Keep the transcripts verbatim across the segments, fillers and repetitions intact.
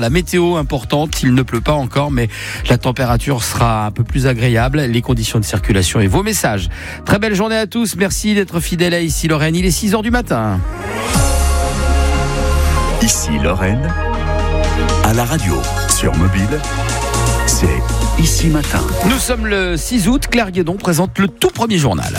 la météo importante, il ne pleut pas encore, mais la température sera un peu plus agréable, les conditions de circulation et vos messages. Très belle journée à tous, merci d'être fidèles à Ici Lorraine, il est six heures du matin. Ici Lorraine, à la radio, sur mobile, c'est Ici Matin. Nous sommes le six août, Claire Guédon présente le tout premier journal.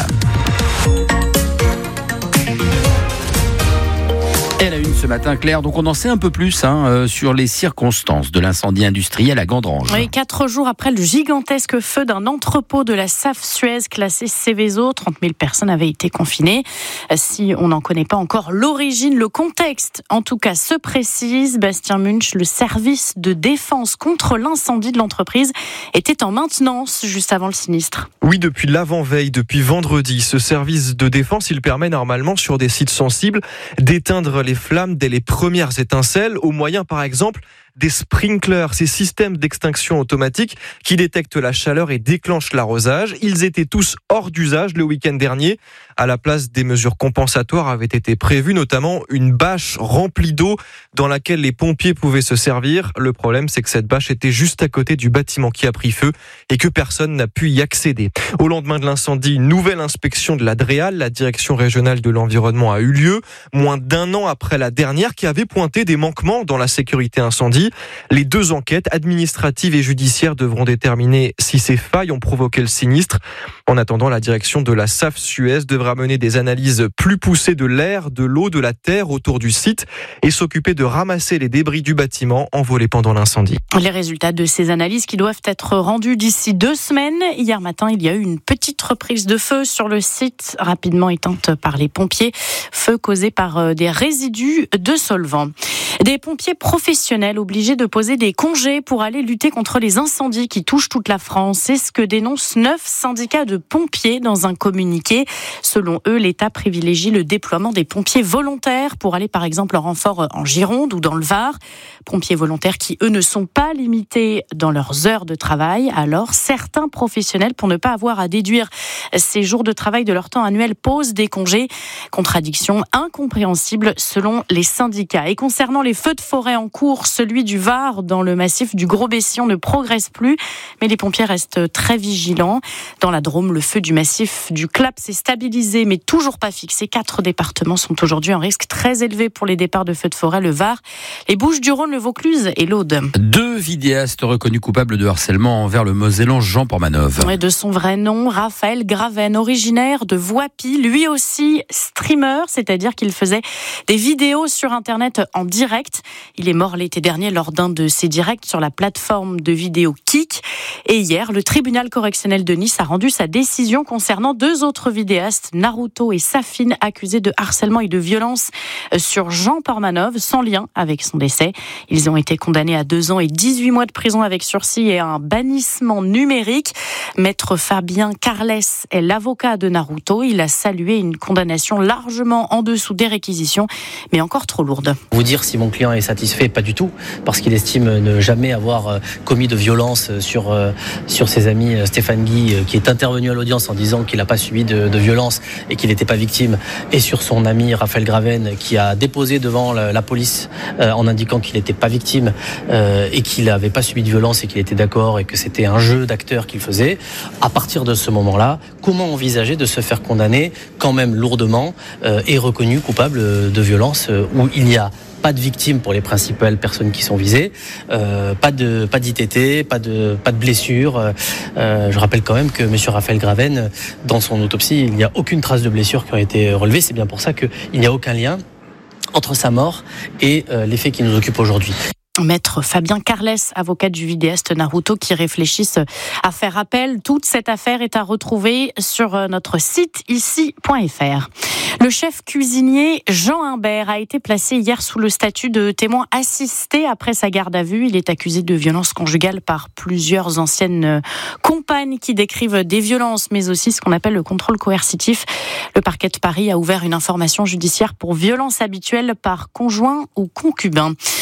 Elle a une ce matin, Claire, donc on en sait un peu plus hein, euh, sur les circonstances de l'incendie industriel à Gandrange. Oui, quatre jours après le gigantesque feu d'un entrepôt de la S A F Suez classé Seveso, trente mille personnes avaient été confinées. Si on n'en connaît pas encore l'origine, le contexte, en tout cas, se précise. Bastien Munch, le service de défense contre l'incendie de l'entreprise, était en maintenance juste avant le sinistre. Oui, depuis l'avant-veille, depuis vendredi, ce service de défense, il permet normalement sur des sites sensibles d'éteindre les flammes dès les premières étincelles, au moyen par exemple des sprinklers, ces systèmes d'extinction automatique qui détectent la chaleur et déclenchent l'arrosage. Ils étaient tous hors d'usage le week-end dernier. À la place, des mesures compensatoires avaient été prévues, notamment une bâche remplie d'eau dans laquelle les pompiers pouvaient se servir. Le problème, c'est que cette bâche était juste à côté du bâtiment qui a pris feu et que personne n'a pu y accéder. Au lendemain de l'incendie, une nouvelle inspection de la DREAL, la Direction régionale de l'environnement, a eu lieu, moins d'un an après la dernière qui avait pointé des manquements dans la sécurité incendie. Les deux enquêtes administratives et judiciaires devront déterminer si ces failles ont provoqué le sinistre. En attendant, la direction de la S A F Suez devra mener des analyses plus poussées de l'air, de l'eau, de la terre autour du site et s'occuper de ramasser les débris du bâtiment envolés pendant l'incendie. Les résultats de ces analyses qui doivent être rendus d'ici deux semaines. Hier matin, il y a eu une petite reprise de feu sur le site, rapidement éteinte par les pompiers. Feu causé par des résidus de solvant. Des pompiers professionnels obligés de poser des congés pour aller lutter contre les incendies qui touchent toute la France. C'est ce que dénoncent neuf syndicats de pompiers dans un communiqué. Selon eux, l'État privilégie le déploiement des pompiers volontaires pour aller par exemple en renfort en Gironde ou dans le Var. Pompiers volontaires qui, eux, ne sont pas limités dans leurs heures de travail. Alors, certains professionnels, pour ne pas avoir à déduire ces jours de travail de leur temps annuel, posent des congés. Contradiction incompréhensible selon les syndicats. Et concernant les feux de forêt en cours, celui du Var dans le massif du Gros-Bessillon ne progresse plus, mais les pompiers restent très vigilants. Dans la Drôme, le feu du massif du Clap s'est stabilisé, mais toujours pas fixé. Quatre départements sont aujourd'hui en risque très élevé pour les départs de feux de forêt, le Var, les Bouches-du-Rhône, le Vaucluse et l'Aude. Deux vidéastes reconnus coupables de harcèlement envers le Mosellan Jean Pormanov. Ouais, de son vrai nom, Raphaël Graven, originaire de Voipy, lui aussi streamer, c'est-à-dire qu'il faisait des vidéos sur Internet en direct. Il est mort l'été dernier lors d'un de ses directs sur la plateforme de vidéo Kik. Et hier, le tribunal correctionnel de Nice a rendu sa décision concernant deux autres vidéastes, Naruto et Safine, accusés de harcèlement et de violence sur Jean Pormanov, sans lien avec son décès. Ils ont été condamnés à deux ans et dix-huit mois de prison avec sursis et à un bannissement numérique. Maître Fabien Carles est l'avocat de Naruto. Il a salué une condamnation largement en dessous des réquisitions, mais encore trop lourde. Vous dire si mon client est satisfait, pas du tout, parce qu'il estime ne jamais avoir commis de violence sur, sur ses amis. Stéphane Guy, qui est intervenu à l'audience en disant qu'il n'a pas subi de, de violence et qu'il n'était pas victime, et sur son ami Raphaël Graven, qui a déposé devant la, la police euh, en indiquant qu'il n'était pas victime euh, et qu'il n'avait pas subi de violence et qu'il était d'accord et que c'était un jeu d'acteur qu'il faisait. À partir de ce moment-là, comment envisager de se faire condamner quand même lourdement euh, et reconnu coupable de violence euh, où il y a pas de victimes pour les principales personnes qui sont visées, euh, pas de pas d'I T T, pas de pas de blessures. Euh, je rappelle quand même que Monsieur Raphaël Graven, dans son autopsie, il n'y a aucune trace de blessure qui ont été relevées. C'est bien pour ça qu'il n'y a aucun lien entre sa mort et euh, les faits qui nous occupent aujourd'hui. Maître Fabien Carles, avocat du vidéaste Naruto, qui réfléchissent à faire appel. Toute cette affaire est à retrouver sur notre site ici point f r. Le chef cuisinier Jean Imbert a été placé hier sous le statut de témoin assisté après sa garde à vue. Il est accusé de violences conjugales par plusieurs anciennes compagnes qui décrivent des violences, mais aussi ce qu'on appelle le contrôle coercitif. Le parquet de Paris a ouvert une information judiciaire pour violences habituelles par conjoint ou concubin.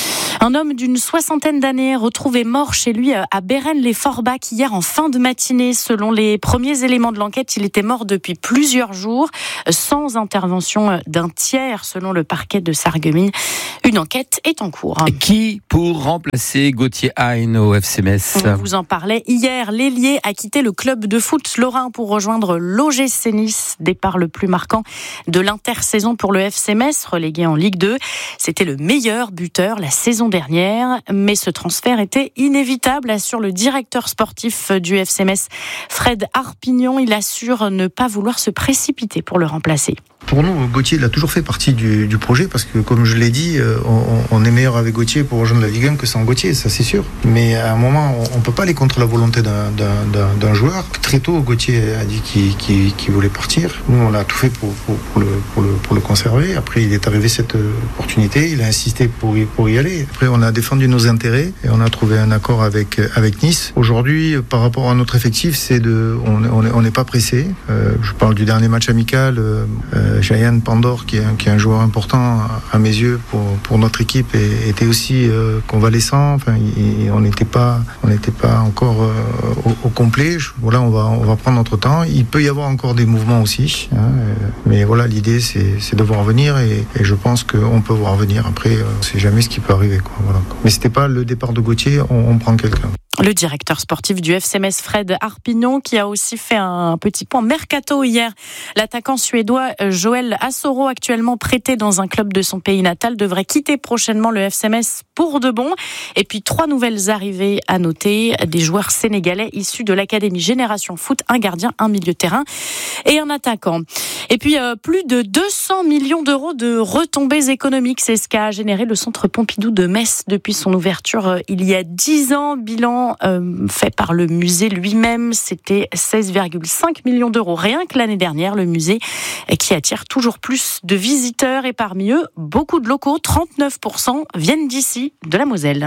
Un homme d'une soixantaine d'années retrouvé mort chez lui à Bérennes-les-Forbach hier en fin de matinée. Selon les premiers éléments de l'enquête, il était mort depuis plusieurs jours, sans intervention d'un tiers, selon le parquet de Sarreguemines. Une enquête est en cours. Qui pour remplacer Gauthier Hein au F C Metz? On vous en parlait hier. L'ailier a quitté le club de foot lorrain pour rejoindre l'O G C Nice. Départ le plus marquant de l'intersaison pour le F C Metz, relégué en Ligue deux. C'était le meilleur buteur la saison dernière, mais ce transfert était inévitable, assure le directeur sportif du F C Metz, Fred Harpignon. Il assure ne pas vouloir se précipiter pour le remplacer. Pour nous, Gauthier, il a toujours fait partie du, du projet parce que, comme je l'ai dit, on, on est meilleur avec Gauthier pour rejoindre la Ligue un que sans Gauthier, ça c'est sûr. Mais à un moment, on ne peut pas aller contre la volonté d'un, d'un, d'un, d'un joueur. Très tôt, Gauthier a dit qu'il, qu'il, qu'il voulait partir. Nous, on a tout fait pour, pour, pour, le, pour, le, pour le conserver. Après, il est arrivé cette opportunité, il a insisté pour y, pour y aller. Après, on a défendu nos intérêts et on a trouvé un accord avec, avec Nice. Aujourd'hui, par rapport à notre effectif, c'est de, on n'est on est pas pressé. Euh, je parle du dernier match amical. Euh, Jayan Pandor, qui est, un, qui est un joueur important à mes yeux pour, pour notre équipe, et, était aussi euh, convalescent. Enfin, et, et on n'était pas, on n'était pas encore euh, au, au complet. Je, voilà, on va, on va prendre notre temps. Il peut y avoir encore des mouvements aussi, hein, euh, mais voilà, l'idée c'est, c'est de voir venir, et, et je pense qu'on peut voir venir. Après, euh, on ne sait jamais ce qui peut arriver, quoi, voilà. Mais c'était pas le départ de Gauthier. On, on prend quelqu'un. Le directeur sportif du F C Metz, Fred Harpignon, qui a aussi fait un petit point mercato hier. L'attaquant suédois Joel Asoro, actuellement prêté dans un club de son pays natal, devrait quitter prochainement le F C Metz pour de bon. Et puis trois nouvelles arrivées à noter, des joueurs sénégalais issus de l'académie Génération Foot, un gardien, un milieu de terrain et un attaquant. Et puis euh, plus de deux cents millions d'euros de retombées économiques, c'est ce qu'a généré le centre Pompidou de Metz depuis son ouverture euh, il y a dix ans. Bilan Euh, fait par le musée lui-même, c'était seize virgule cinq millions d'euros rien que l'année dernière. Le musée qui attire toujours plus de visiteurs, et parmi eux, beaucoup de locaux, trente-neuf pour cent viennent d'ici, de la Moselle.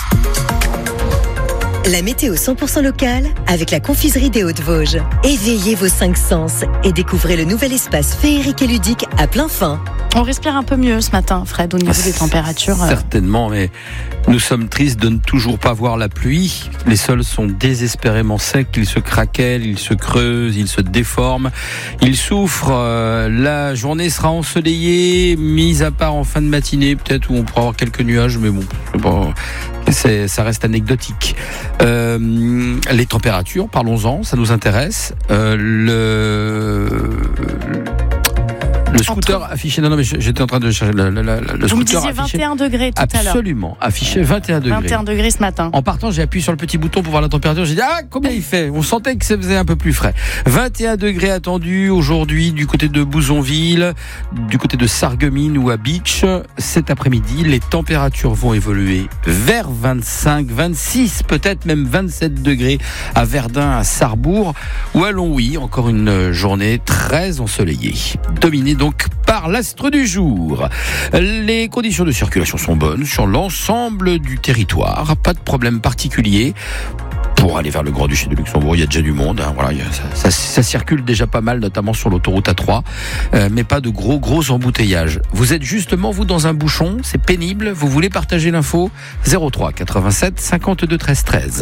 La météo cent pour cent locale avec la confiserie des Hauts-de-Vosges. Éveillez vos cinq sens et découvrez le nouvel espace féerique et ludique à plein fin. On respire un peu mieux ce matin, Fred, au niveau des températures. Certainement, mais nous sommes tristes de ne toujours pas voir la pluie. Les sols sont désespérément secs, ils se craquellent, ils se creusent, ils se déforment, ils souffrent. La journée sera ensoleillée, mise à part en fin de matinée, peut-être, où on pourra avoir quelques nuages, mais bon, bon c'est, ça reste anecdotique. Euh, les températures, parlons-en, ça nous intéresse. Euh, le... Le scooter Entre... affiché, non, non, mais j'étais en train de chercher le, le, le, le Vous scooter me disiez affiché, vingt et un degrés tout à l'heure. Absolument, affiché vingt et un degrés. vingt et un degrés ce matin. En partant, j'ai appuyé sur le petit bouton pour voir la température. J'ai dit, ah, combien il fait? On sentait que ça faisait un peu plus frais. vingt et un degrés attendus aujourd'hui du côté de Bouzonville, du côté de Sarreguemines ou à Beach. Cet après-midi, les températures vont évoluer vers vingt-cinq, vingt-six, peut-être même vingt-sept degrés à Verdun, à Sarrebourg ou à Longwy. Encore une journée très ensoleillée, dominée donc par l'astre du jour. Les conditions de circulation sont bonnes sur l'ensemble du territoire. Pas de problème particulier. Pour aller vers le Grand-Duché de Luxembourg, il y a déjà du monde. Hein, voilà, ça, ça, ça circule déjà pas mal, notamment sur l'autoroute A trois, euh, mais pas de gros gros embouteillages. Vous êtes justement, vous, dans un bouchon, c'est pénible, vous voulez partager l'info? zéro trois quatre-vingt-sept cinquante-deux treize treize.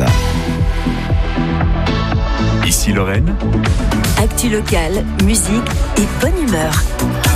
Ici Lorraine. Actu locale, musique et bonne humeur.